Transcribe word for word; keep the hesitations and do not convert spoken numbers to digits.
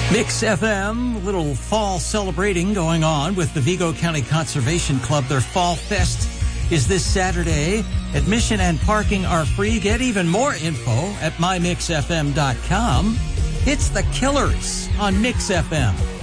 Mix F M, little fall celebrating going on with the Vigo County Conservation Club. Their Fall Fest is this Saturday. Admission and parking are free. Get even more info at my mix f m dot com. It's the Killers on Mix F M.